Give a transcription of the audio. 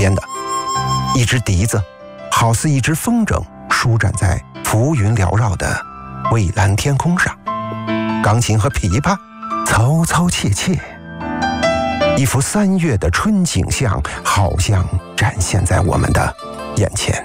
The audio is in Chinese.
边的。一支笛子好似一只风筝，舒展在浮云缭绕的蔚蓝天空上，钢琴和琵琶嘈嘈切切，一幅3月的春景象好像展现在我们的眼前。